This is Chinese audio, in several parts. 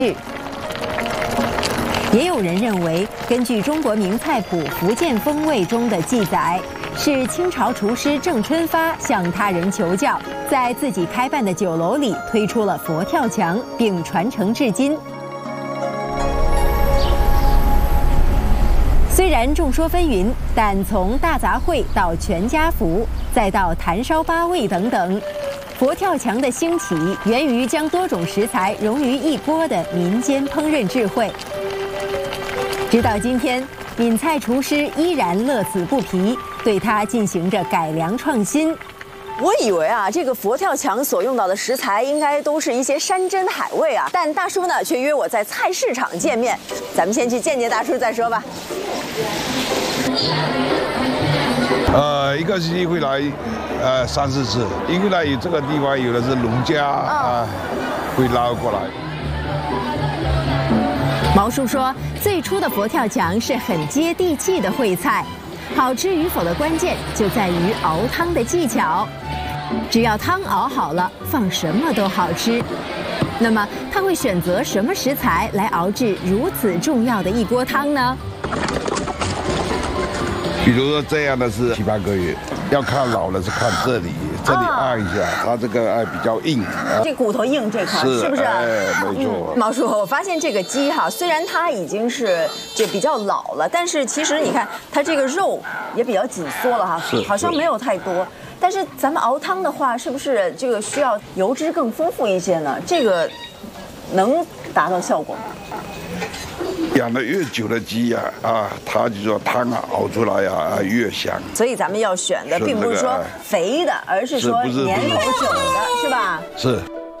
也有人认为，根据中国名菜谱《福建风味》中的记载，是清朝厨师郑春发向他人求教，在自己开办的酒楼里推出了佛跳墙，并传承至今。虽然众说纷纭，但从大杂烩到全家福，再到坛烧八味等等，佛跳墙的兴起源于将多种食材融于一锅的民间烹饪智慧。直到今天，闽菜厨师依然乐此不疲，对它进行着改良创新。 我以为啊，这个佛跳墙所用到的食材应该都是一些山珍海味啊，但大叔呢却约我在菜市场见面。咱们先去见见大叔再说吧。 一个星期会来3、4次，因为呢有这个地方有的是农家会拉过来。 毛叔说，最初的佛跳墙是很接地气的烩菜，好吃与否的关键就在于熬汤的技巧。只要汤熬好了，放什么都好吃。那么他会选择什么食材来熬制如此重要的一锅汤呢？ 比如说这样的是7、8个月，要看老的是看这里按一下，它这个比较硬。 这骨头硬这块是不是？ 没错。 毛叔，我发现这个鸡哈，虽然它已经是就比较老了，但是其实你看它这个肉也比较紧缩了哈，好像没有太多。但是咱们熬汤的话，是不是这个需要油脂更丰富一些呢？这个能达到效果吗？ 养得越久的鸡呀，它就说汤熬出来越香。 所以咱们要选的并不是说肥的，而是说年头久的，是吧？ 是。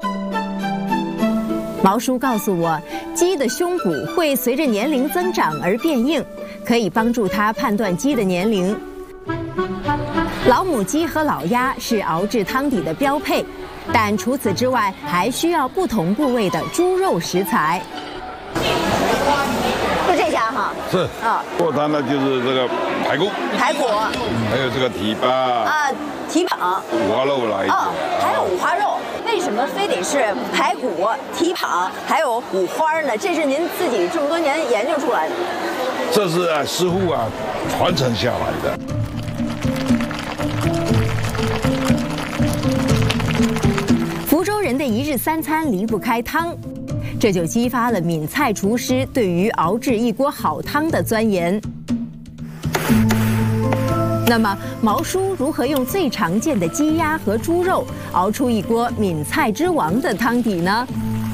毛叔告诉我，鸡的胸骨会随着年龄增长而变硬，可以帮助他判断鸡的年龄。老母鸡和老鸭是熬制汤底的标配，但除此之外，还需要不同部位的猪肉食材。 就这家哈？ 是过汤呢，就是这个排骨，还有这个蹄膀蹄膀， 五花肉来还有五花肉。为什么非得是排骨、蹄膀还有五花呢？这是您自己这么多年研究出来的？ 这是师傅传承下来的。 福州人的一日三餐离不开汤，这就激发了闽菜厨师对于熬制一锅好汤的钻研。那么，毛叔如何用最常见的鸡鸭和猪肉熬出一锅闽菜之王的汤底呢？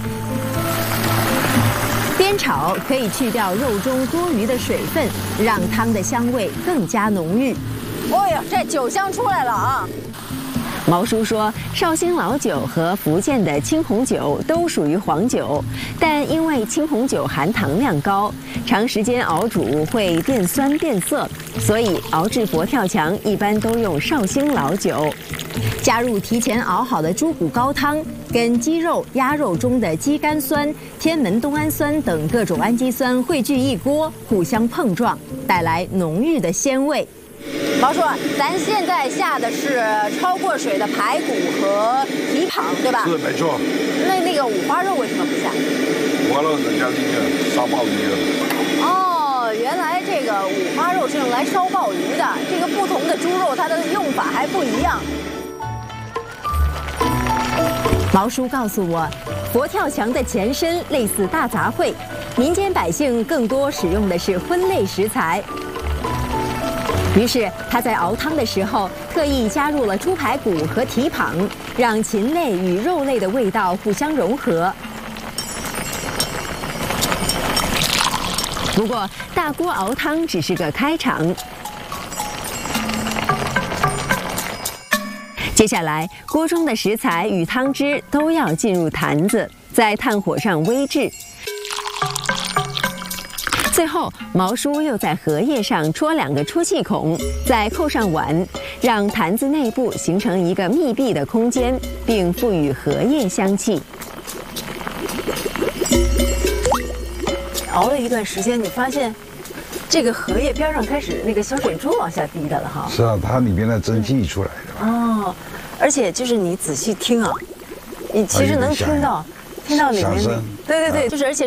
煸炒可以去掉肉中多余的水分，让汤的香味更加浓郁。 哎呦，这酒香出来了啊！ 毛叔说，绍兴老酒和福建的青红酒都属于黄酒，但因为青红酒含糖量高，长时间熬煮会变酸变涩，所以熬制佛跳墙一般都用绍兴老酒。加入提前熬好的猪骨高汤，跟鸡肉、鸭肉中的肌酐酸、天门冬氨酸等各种氨基酸汇聚一锅，互相碰撞，带来浓郁的鲜味。 毛叔，咱现在下的是焯过水的排骨和蹄膀，对吧？ 是，没错。 那个五花肉为什么不下？ 五花肉人家那个烧鲍鱼的。 哦，原来这个五花肉是用来烧鲍鱼的。这个不同的猪肉，它的用法还不一样。 毛叔告诉我，佛跳墙的前身类似大杂烩，民间百姓更多使用的是荤类食材。于是他在熬汤的时候，特意加入了猪排骨和蹄膀，让禽类与肉类的味道互相融合。不过，大锅熬汤只是个开场。接下来，锅中的食材与汤汁都要进入坛子，在炭火上煨制。最后，毛叔又在荷叶上戳2个出气孔，再扣上碗，让坛子内部形成一个密闭的空间，并赋予荷叶香气。 熬了一段时间，你发现这个荷叶边上开始那个小水珠往下滴的了哈。 是啊，它里面的蒸汽出来的。 哦，而且就是你仔细听啊，你其实能听到听到里面， 响声， 对对对，就是而且